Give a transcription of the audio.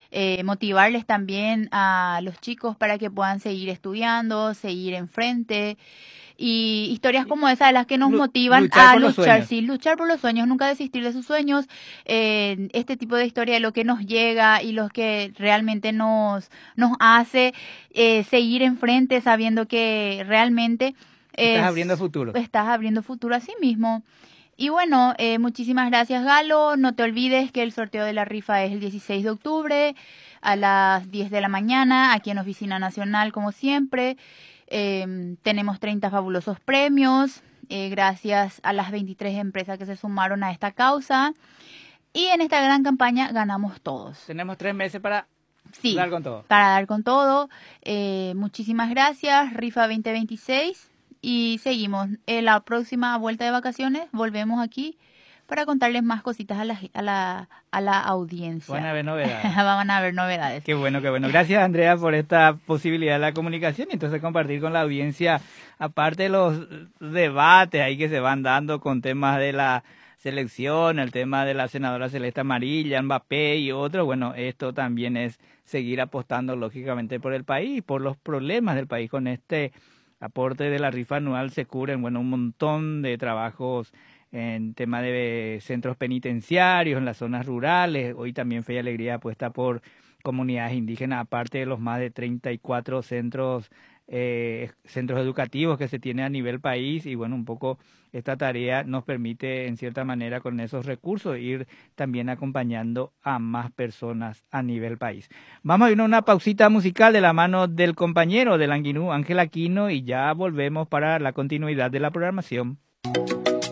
motivarles también a los chicos para que puedan seguir estudiando, seguir enfrente. Y historias como esa de las que nos motivan Luchar a por los luchar, sueños. sí, luchar por los sueños, nunca desistir de sus sueños. Este tipo de historia de lo que nos llega y lo que realmente nos hace seguir enfrente sabiendo que realmente Estás abriendo futuro. estás abriendo futuro a sí mismo. Y bueno, muchísimas gracias Galo. No te olvides que el sorteo de la rifa es el 16 de octubre a las 10 de la mañana, aquí en Oficina Nacional, como siempre. Tenemos 30 fabulosos premios, gracias a las 23 empresas que se sumaron a esta causa. Y en esta gran campaña ganamos todos. Tenemos 3 meses para Sí, dar con todo. para dar con todo. Muchísimas gracias, Rifa 2026. Y seguimos. En la próxima vuelta de vacaciones volvemos aquí para contarles más cositas a la audiencia. Van a haber novedades. Van a haber novedades. Qué bueno, qué bueno. Gracias, Andrea, por esta posibilidad de la comunicación y entonces compartir con la audiencia, aparte de los debates ahí que se van dando con temas de la selección, el tema de la senadora Celeste Amarilla, Mbappé y otros. Bueno, esto también es seguir apostando lógicamente por el país, por los problemas del país. Con este aporte de la rifa anual se cubren, bueno, un montón de trabajos en tema de centros penitenciarios, en las zonas rurales. Hoy también Fe y Alegría apuesta por comunidades indígenas, aparte de los más de 34 centros educativos que se tienen a nivel país. Y bueno, un poco esta tarea nos permite, en cierta manera, con esos recursos, ir también acompañando a más personas a nivel país. Vamos a ir a una pausita musical de la mano del compañero del Anguinú, Ángel Aquino, y ya volvemos para la continuidad de la programación.